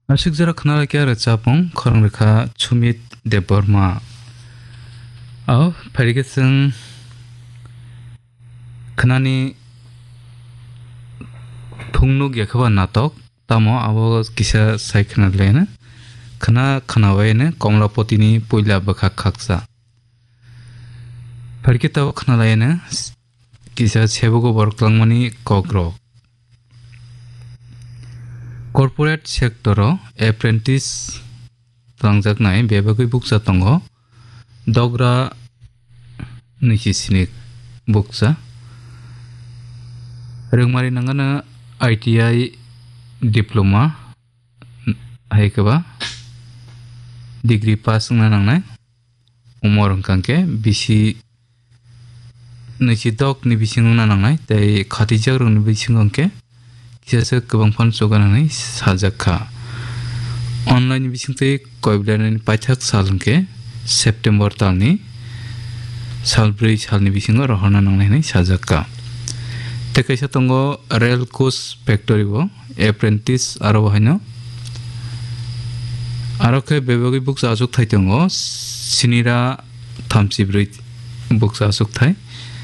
Ashik jara khna kya rachapong khorang rekha chumit deborma. Aw parigeseng khnani thungnuk yakhaba natok tamo abo kisa saikhna lena khna khnawaine komlapotini poila bakha khaksa. Parikita khna laina kisa sebogo borklangmani kogro. Corporate sector apprentice tangjaknai bebagui buksa tongo dogra nichisinik buksa rengmari nangana ITI diploma haikaba degree pass nangnai umor hangkangke bisi nichidok ni bising nangnai tai khatijak rong ni bising hangke kisah kebangpan soganani sajakha online bisingte koiblan paithak salungke September talni salbrei salni bisingo rohana nangnai sajakha tekaisa tongo rail coach factory bo apprentice aro haino aro ke bebagi buksa asuk thai tongo sinira thamsibrei buksa asuk thai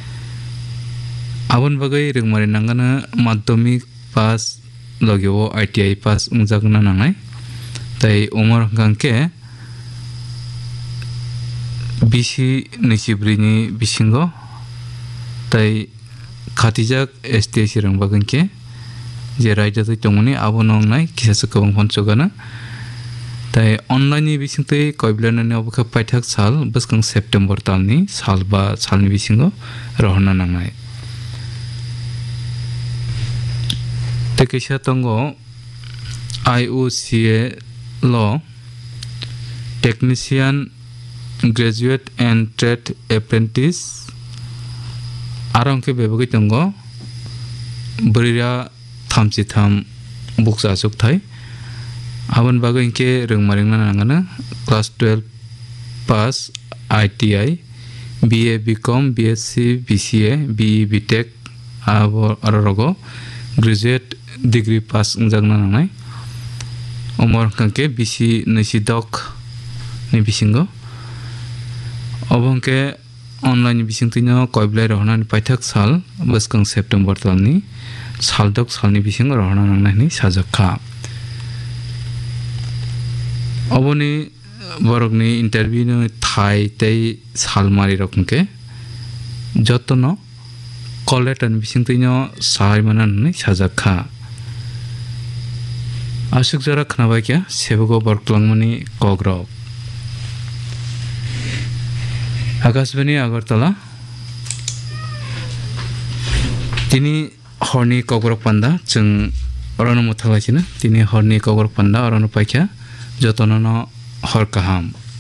abon bagai rengmari nangana madhyamik pass logyo ITI pass ungjagna nangai tai umar hangke bisi nisibrini bisingo tai khatijak STC rang bagangke je raija tai tongoni abonong nai kisasa kabang phonsogana tai online ni bisingte koiblanani obkha paithak sal baskang September talni salba salni bisingo rohna nangai tekisha tongo IOCA law technician graduate and trade apprentice arangke bebagi tongo berira thamsi tham buksa asuk thai abon bagai ke rengmaringna nangana class 12 pass ITI BA BCom BSc BCA BE BTech arogo graduate degree pass ungjagna nangnai umor hangke bisi nisidok ni bisingo obongke online bisingtino koiblai rohna ni paithak sal baskang September talni saldok salni bisingo rohna nangnai ni sajakha oboni borokni interview no thai tei salmari rokmke jotono koletan bisingtino saimanan ni sajakha asuk jara khnabai kya sebogo borklangmani kogrok Akashbani Agartala Tini horni kogrok panda chung orano muthalachina tini horni kogrok panda orano paikya jotono hor kaham